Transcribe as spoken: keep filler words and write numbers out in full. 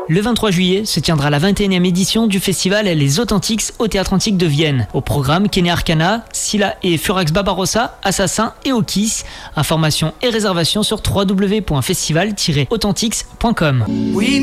Le vingt-trois juillet se tiendra la vingt et unième édition du festival Les Authentiques au Théâtre Antique de Vienne. Au programme, Kenny Arcana, Scylla et Furax Barbarossa, Assassin et Okis. Informations et réservations sur w w w point festival tiret authentiques point com.